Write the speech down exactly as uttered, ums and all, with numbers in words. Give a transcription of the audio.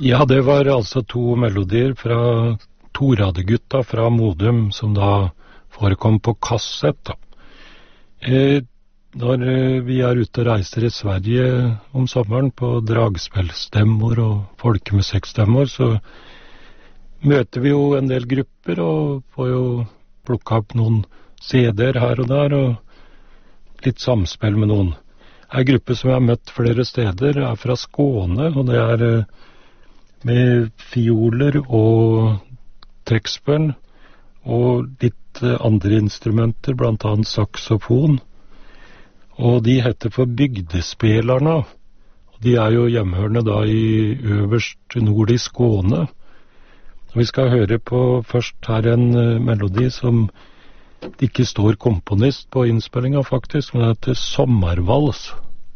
Ja, det var altså to melodier fra Toradegutta fra Modum, som da forekom på kassett, da. Eh, når eh, vi er ute og reiser i Sverige om sommeren på dragspillstemmer og folkemusikkstemmer, så møter vi jo en del grupper og får jo plukka opp noen C D-er her og der, og litt samspill med noen. En gruppe som jeg har møtt flere steder er fra Skåne, og det er eh, med fioler og trekkspill og litt eh, andre instrumenter, blant annet saksofon. Og de heter for Bygdespelarna. Og de er jo hjemmehørende da i øverst nord i Skåne. Og vi skal høre på først her en uh, melodi som det ikke står komponist på innspillinga faktisk, men det heter Sommarvals.